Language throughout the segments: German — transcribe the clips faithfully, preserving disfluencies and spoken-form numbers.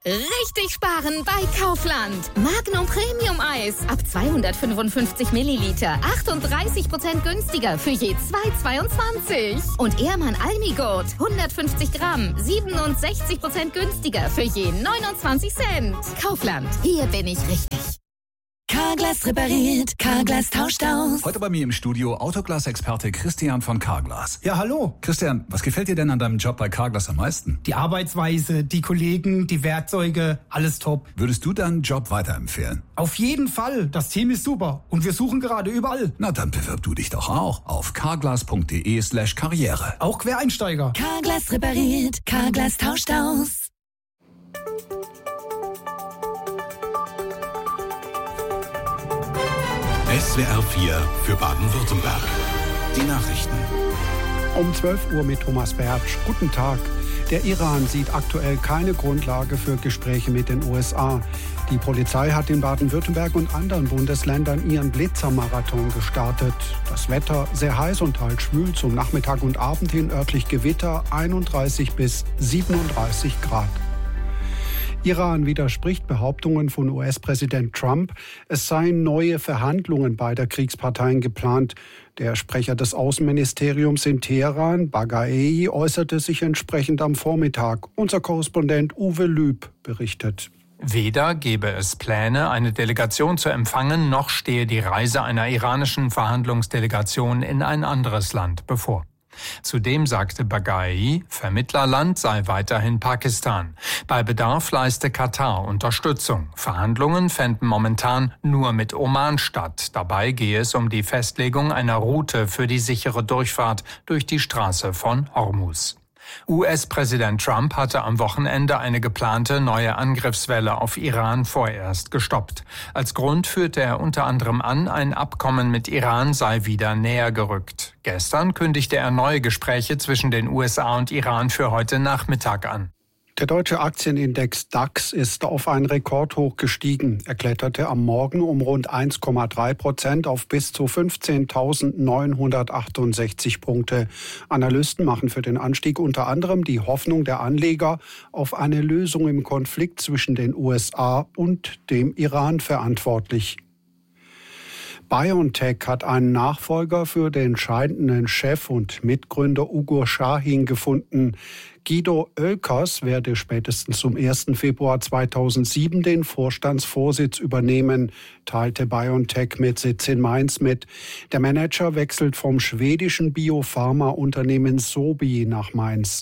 Richtig sparen bei Kaufland. Magnum Premium Eis ab zweihundertfünfundfünfzig Milliliter. achtunddreißig Prozent günstiger für je zwei Euro zweiundzwanzig. Und Ehrmann Almigurt hundertfünfzig Gramm. siebenundsechzig Prozent günstiger für je neunundzwanzig Cent. Kaufland, hier bin ich richtig. Carglass repariert, Carglass tauscht aus. Heute bei mir im Studio Autoglas-Experte Christian von Carglass. Ja, hallo. Christian, was gefällt dir denn an deinem Job bei Carglass am meisten? Die Arbeitsweise, die Kollegen, die Werkzeuge, alles top. Würdest du deinen Job weiterempfehlen? Auf jeden Fall. Das Team ist super. Und wir suchen gerade überall. Na, dann bewirb du dich doch auch auf carglass.de slash karriere. Auch Quereinsteiger. Carglass repariert, Carglass tauscht aus. S W R vier für Baden-Württemberg. Die Nachrichten. Um zwölf Uhr mit Thomas Bertsch. Guten Tag. Der Iran sieht aktuell keine Grundlage für Gespräche mit den U S A. Die Polizei hat in Baden-Württemberg und anderen Bundesländern ihren Blitzermarathon gestartet. Das Wetter sehr heiß und teils schwül, zum Nachmittag und Abend hin örtlich Gewitter, einunddreißig bis siebenunddreißig Grad. Iran widerspricht Behauptungen von U S-Präsident Trump, es seien neue Verhandlungen beider Kriegsparteien geplant. Der Sprecher des Außenministeriums in Teheran, Baghei, äußerte sich entsprechend am Vormittag. Unser Korrespondent Uwe Lüb berichtet. Weder gebe es Pläne, eine Delegation zu empfangen, noch stehe die Reise einer iranischen Verhandlungsdelegation in ein anderes Land bevor. Zudem sagte Baghai, Vermittlerland sei weiterhin Pakistan. Bei Bedarf leiste Katar Unterstützung. Verhandlungen fänden momentan nur mit Oman statt. Dabei gehe es um die Festlegung einer Route für die sichere Durchfahrt durch die Straße von Hormuz. U S-Präsident Trump hatte am Wochenende eine geplante neue Angriffswelle auf Iran vorerst gestoppt. Als Grund führte er unter anderem an, ein Abkommen mit Iran sei wieder näher gerückt. Gestern kündigte er neue Gespräche zwischen den U S A und Iran für heute Nachmittag an. Der deutsche Aktienindex DAX ist auf ein Rekordhoch gestiegen. Er kletterte am Morgen um rund eins Komma drei Prozent auf bis zu fünfzehntausendneunhundertachtundsechzig Punkte. Analysten machen für den Anstieg unter anderem die Hoffnung der Anleger auf eine Lösung im Konflikt zwischen den U S A und dem Iran verantwortlich. BioNTech hat einen Nachfolger für den scheidenden Chef und Mitgründer Ugur Sahin gefunden. Guido Oelkers werde spätestens zum ersten Februar zweitausendsieben den Vorstandsvorsitz übernehmen, teilte BioNTech mit Sitz in Mainz mit. Der Manager wechselt vom schwedischen Biopharma-Unternehmen Sobi nach Mainz.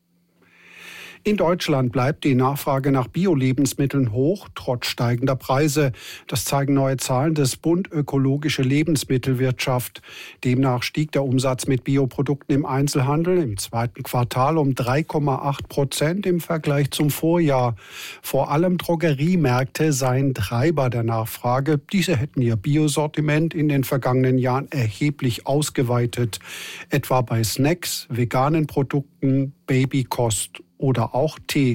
In Deutschland bleibt die Nachfrage nach Bio-Lebensmitteln hoch, trotz steigender Preise. Das zeigen neue Zahlen des Bund Ökologische Lebensmittelwirtschaft. Demnach stieg der Umsatz mit Bioprodukten im Einzelhandel im zweiten Quartal um drei Komma acht Prozent im Vergleich zum Vorjahr. Vor allem Drogeriemärkte seien Treiber der Nachfrage. Diese hätten ihr Biosortiment in den vergangenen Jahren erheblich ausgeweitet. Etwa bei Snacks, veganen Produkten, Babykost oder auch Tee.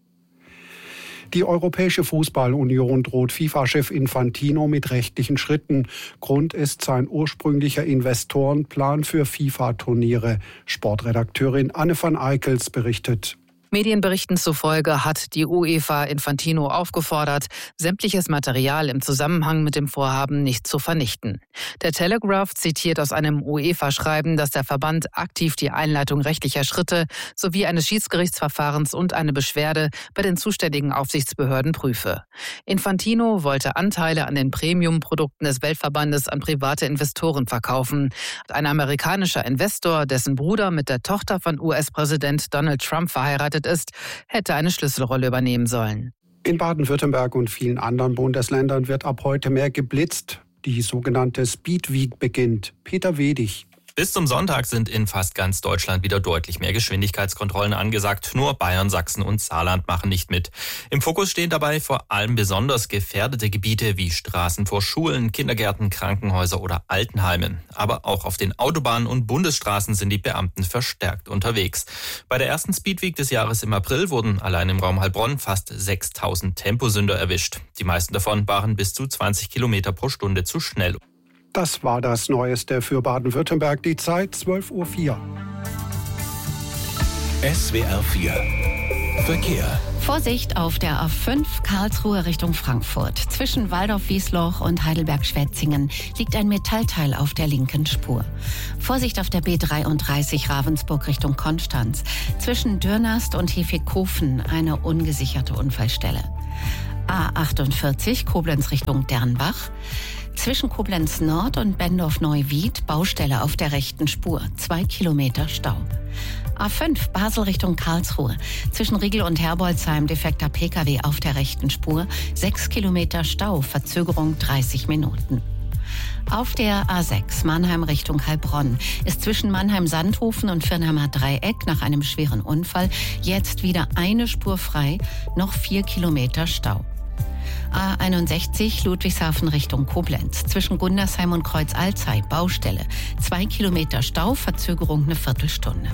Die Europäische Fußballunion droht FIFA-Chef Infantino mit rechtlichen Schritten. Grund ist sein ursprünglicher Investorenplan für FIFA-Turniere. Sportredakteurin Anne van Eickels berichtet. Medienberichten zufolge hat die UEFA Infantino aufgefordert, sämtliches Material im Zusammenhang mit dem Vorhaben nicht zu vernichten. Der Telegraph zitiert aus einem UEFA-Schreiben, dass der Verband aktiv die Einleitung rechtlicher Schritte sowie eines Schiedsgerichtsverfahrens und eine Beschwerde bei den zuständigen Aufsichtsbehörden prüfe. Infantino wollte Anteile an den Premium-Produkten des Weltverbandes an private Investoren verkaufen. Ein amerikanischer Investor, dessen Bruder mit der Tochter von U S-Präsident Donald Trump verheiratet ist, hätte eine Schlüsselrolle übernehmen sollen. In Baden-Württemberg und vielen anderen Bundesländern wird ab heute mehr geblitzt. Die sogenannte Speed Week beginnt. Peter Wedig. Bis zum Sonntag sind in fast ganz Deutschland wieder deutlich mehr Geschwindigkeitskontrollen angesagt. Nur Bayern, Sachsen und Saarland machen nicht mit. Im Fokus stehen dabei vor allem besonders gefährdete Gebiete wie Straßen vor Schulen, Kindergärten, Krankenhäuser oder Altenheimen. Aber auch auf den Autobahnen und Bundesstraßen sind die Beamten verstärkt unterwegs. Bei der ersten Speedweek des Jahres im April wurden allein im Raum Heilbronn fast sechstausend Temposünder erwischt. Die meisten davon waren bis zu zwanzig Kilometer pro Stunde zu schnell. Das war das Neueste für Baden-Württemberg. Die Zeit zwölf Uhr vier. S W R vier Verkehr. Vorsicht auf der A fünf Karlsruhe Richtung Frankfurt. Zwischen Waldorf-Wiesloch und Heidelberg-Schwetzingen liegt ein Metallteil auf der linken Spur. Vorsicht auf der B dreiunddreißig Ravensburg Richtung Konstanz. Zwischen Dürnast und Hefekofen eine ungesicherte Unfallstelle. A achtundvierzig Koblenz Richtung Dernbach. Zwischen Koblenz Nord und Bendorf-Neuwied Baustelle auf der rechten Spur. Zwei Kilometer Stau. A fünf Basel Richtung Karlsruhe. Zwischen Riegel und Herbolzheim defekter Pkw auf der rechten Spur. Sechs Kilometer Stau, Verzögerung dreißig Minuten. Auf der A sechs Mannheim Richtung Heilbronn ist zwischen Mannheim-Sandhofen und Firnheimer Dreieck nach einem schweren Unfall jetzt wieder eine Spur frei, noch vier Kilometer Stau. A einundsechzig Ludwigshafen Richtung Koblenz. Zwischen Gundersheim und Kreuz-Alzey Baustelle. Zwei Kilometer Stau, Verzögerung eine Viertelstunde.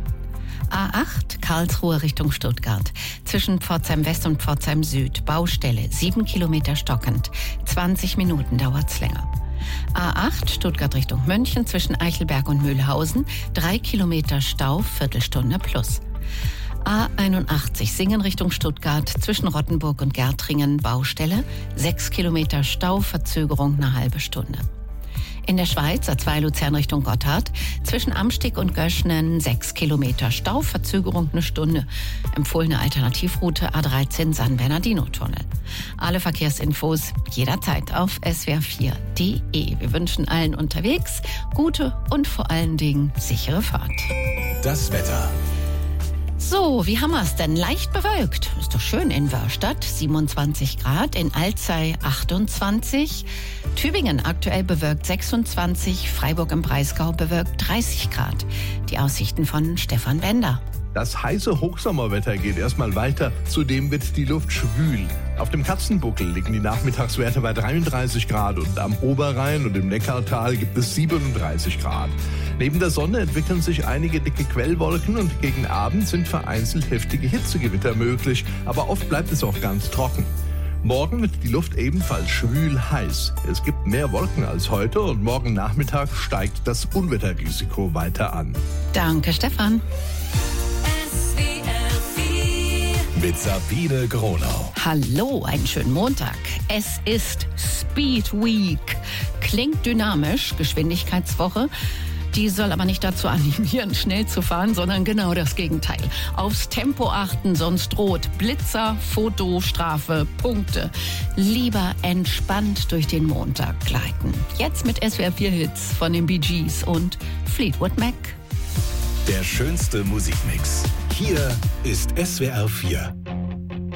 A acht Karlsruhe Richtung Stuttgart. Zwischen Pforzheim West und Pforzheim Süd Baustelle. Sieben Kilometer stockend. zwanzig Minuten dauert's länger. A acht Stuttgart Richtung München. Zwischen Eichelberg und Mühlhausen. Drei Kilometer Stau, Viertelstunde plus. A einundachtzig Singen Richtung Stuttgart, zwischen Rottenburg und Gärtringen Baustelle, sechs Kilometer Stau, Verzögerung eine halbe Stunde. In der Schweiz A zwei Luzern Richtung Gotthard, zwischen Amstig und Göschnen sechs Kilometer Stau, Verzögerung eine Stunde. Empfohlene Alternativroute A dreizehn San Bernardino-Tunnel. Alle Verkehrsinfos jederzeit auf S W R vier Punkt D E. Wir wünschen allen unterwegs gute und vor allen Dingen sichere Fahrt. Das Wetter. So, wie haben wir es denn? Leicht bewölkt. Ist doch schön in Wörstadt, siebenundzwanzig Grad, in Alzey achtundzwanzig, Tübingen aktuell bewölkt sechsundzwanzig, Freiburg im Breisgau bewölkt dreißig Grad. Die Aussichten von Stefan Bender. Das heiße Hochsommerwetter geht erstmal weiter. Zudem wird die Luft schwül. Auf dem Katzenbuckel liegen die Nachmittagswerte bei dreiunddreißig Grad und am Oberrhein und im Neckartal gibt es siebenunddreißig Grad. Neben der Sonne entwickeln sich einige dicke Quellwolken und gegen Abend sind vereinzelt heftige Hitzegewitter möglich, aber oft bleibt es auch ganz trocken. Morgen wird die Luft ebenfalls schwül heiß. Es gibt mehr Wolken als heute und morgen Nachmittag steigt das Unwetterrisiko weiter an. Danke, Stefan. Mit Sabine Gronau. Hallo, einen schönen Montag. Es ist Speed Week. Klingt dynamisch, Geschwindigkeitswoche. Die soll aber nicht dazu animieren, schnell zu fahren, sondern genau das Gegenteil. Aufs Tempo achten, sonst droht Blitzer, Foto, Strafe, Punkte. Lieber entspannt durch den Montag gleiten. Jetzt mit S W R vier Hits von den Bee Gees und Fleetwood Mac. Der schönste Musikmix. Hier ist S W R vier.